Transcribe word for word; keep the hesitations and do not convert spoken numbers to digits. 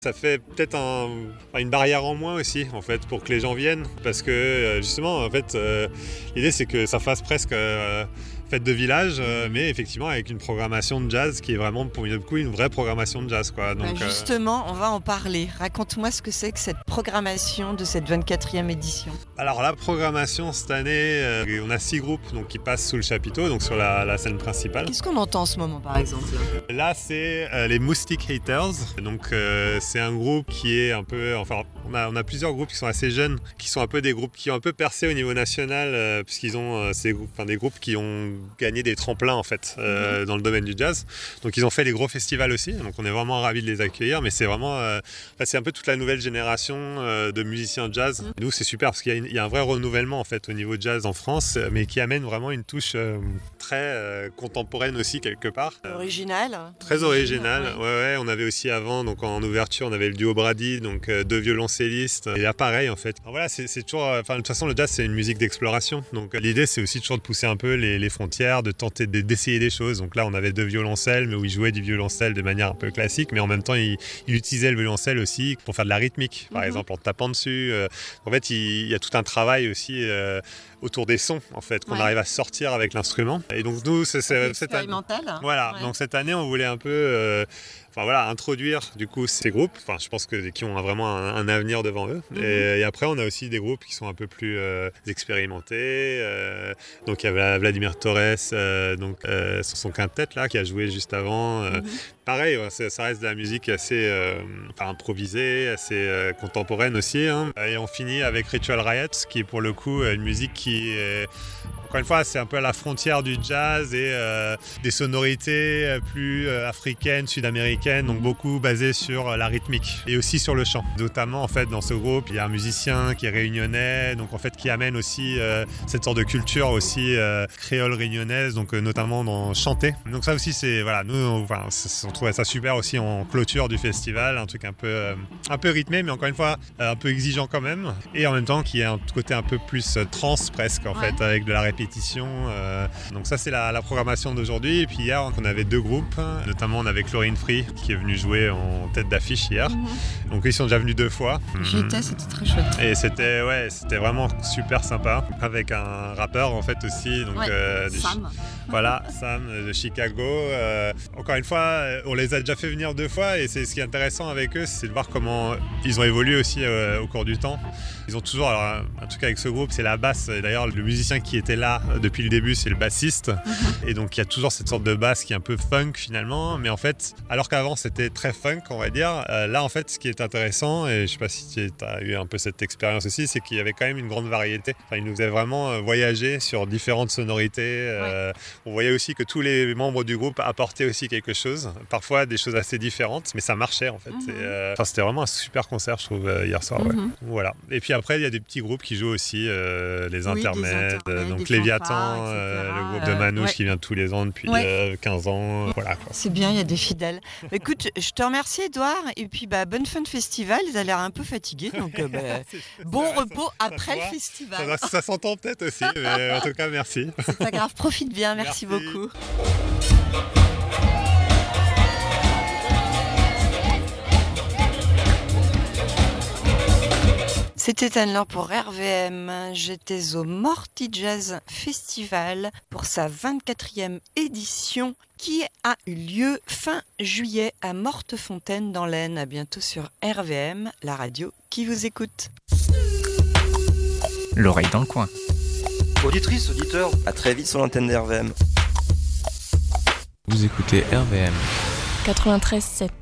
Ça fait peut-être un, une barrière en moins aussi, en fait, pour que les gens viennent. Parce que, justement, en fait, euh, l'idée, c'est que ça fasse presque euh, fête de village, euh, mais effectivement avec une programmation de jazz qui est vraiment, pour le coup, une vraie programmation de jazz, quoi. Donc, bah justement, euh... on va en parler. Raconte-moi ce que c'est que cette programmation de cette vingt-quatrième édition. Alors, la programmation, cette année, euh, on a six groupes donc, qui passent sous le chapiteau, donc sur la, la scène principale. Qu'est-ce qu'on entend en ce moment, par exemple? Là, c'est euh, les Moustic Haters. Donc, euh, c'est un groupe qui est un peu... Enfin, on a, on a plusieurs groupes qui sont assez jeunes, qui sont un peu des groupes qui ont un peu percé au niveau national, euh, puisqu'ils ont euh, ces, enfin, des groupes qui ont gagné des tremplins, en fait, euh, mmh. dans le domaine du jazz. Donc, ils ont fait les gros festivals aussi. Donc, on est vraiment ravis de les accueillir. Mais c'est vraiment... Euh, enfin, c'est un peu toute la nouvelle génération euh, de musiciens jazz. Mmh. Nous, c'est super, parce qu'il y a, une, il y a un vrai renouvellement, en fait, au niveau jazz en France, mais qui amène vraiment une touche euh, très euh, contemporaine aussi, quelque part. Original. Très original. Ouais. ouais, ouais. On avait aussi avant, donc en ouverture, on avait le duo Brady, donc euh, deux violoncellistes. Et là, pareil, en fait. Alors, voilà, c'est, c'est toujours. Enfin, de toute façon, le jazz, c'est une musique d'exploration. Donc, l'idée, c'est aussi toujours de pousser un peu les, les frontières, de tenter de, d'essayer des choses. Donc là, on avait deux violoncelles, mais où ils jouaient du violoncelle de manière un peu classique, mais en même temps, ils, ils utilisaient le violoncelle aussi pour faire de la rythmique, par mm-hmm. exemple, en tapant dessus. Euh, en fait, il, il y a tout un travail aussi euh, autour des sons, en fait, qu'on ouais. arrive à sortir avec l'instrument. Et donc, nous, c'est, c'est expérimental. Cette année, voilà. Ouais. Donc cette année, on voulait un peu. Euh, Enfin voilà, introduire du coup ces groupes, enfin je pense que qui ont un, vraiment un, un avenir devant eux. Mm-hmm. Et, et après on a aussi des groupes qui sont un peu plus euh, expérimentés. Euh, donc il y avait Vladimir Torres, euh, donc euh, son quintet là qui a joué juste avant. Euh, mm-hmm. Pareil, ouais, ça reste de la musique assez euh, enfin, improvisée, assez euh, contemporaine aussi. Hein. Et on finit avec Ritual Riot, qui est pour le coup une musique qui est encore une fois, c'est un peu à la frontière du jazz et euh, des sonorités plus euh, africaines, sud-américaines, donc beaucoup basées sur la rythmique et aussi sur le chant. Notamment, en fait, dans ce groupe, il y a un musicien qui est réunionnais, donc en fait, qui amène aussi euh, cette sorte de culture aussi euh, créole réunionnaise, donc euh, notamment dans chanter. Donc ça aussi, c'est voilà, nous, on, enfin, on trouvait ça super aussi en clôture du festival, un truc un peu, euh, un peu rythmé, mais encore une fois, euh, un peu exigeant quand même, et en même temps, qui a un côté un peu plus euh, trance presque, en ouais. fait, avec de la répétition. Euh, donc ça c'est la, la programmation d'aujourd'hui. Et puis hier on avait deux groupes, notamment on avait Chlorine Free qui est venu jouer en tête d'affiche hier. Mm-hmm. Donc ils sont déjà venus deux fois. J'y étais, c'était très chouette. Et c'était ouais, c'était vraiment super sympa avec un rappeur en fait aussi. Donc ouais, euh, Sam. Chi- voilà, Sam de Chicago. Euh, encore une fois, on les a déjà fait venir deux fois et c'est ce qui est intéressant avec eux, c'est de voir comment ils ont évolué aussi euh, au cours du temps. Ils ont toujours, alors en tout cas avec ce groupe, c'est la basse. Et d'ailleurs, le musicien qui était là depuis le début, c'est le bassiste. Mm-hmm. Et donc, il y a toujours cette sorte de basse qui est un peu funk finalement. Mais en fait, alors qu'avant, c'était très funk, on va dire. Euh, là, en fait, ce qui est intéressant, et je ne sais pas si tu as eu un peu cette expérience aussi, c'est qu'il y avait quand même une grande variété. Enfin, ils nous faisaient vraiment voyager sur différentes sonorités. Euh, ouais. On voyait aussi que tous les membres du groupe apportaient aussi quelque chose. Parfois, des choses assez différentes, mais ça marchait en fait. Mm-hmm. Et, euh, enfin, c'était vraiment un super concert, je trouve, euh, hier soir. Mm-hmm. Ouais. Voilà. Et puis après, il y a des petits groupes qui jouent aussi, euh, les oui, intermèdes, intermèdes donc Léviathan, euh, le groupe de Manouche euh, ouais. qui vient tous les ans depuis ouais. euh, quinze ans. Euh, voilà, quoi. C'est bien, il y a des fidèles. Écoute, je te remercie Edouard, et puis bah, bonne fin de festival. Ils ont l'air un peu fatigués, donc euh, bah, bon ça, repos ça, après ça le festival. Ça, ça s'entend peut-être aussi, mais en tout cas, merci. C'est pas grave, profite bien, merci, merci. beaucoup. C'était Anne-Laure pour R V M. J'étais au Morty Jazz Festival pour sa vingt-quatrième édition qui a eu lieu fin juillet à Mortefontaine dans l'Aisne. À bientôt sur R V M, la radio qui vous écoute. L'oreille dans le coin. Auditrice, auditeur, à très vite sur l'antenne de R V M. Vous écoutez R V M quatre-vingt-treize sept.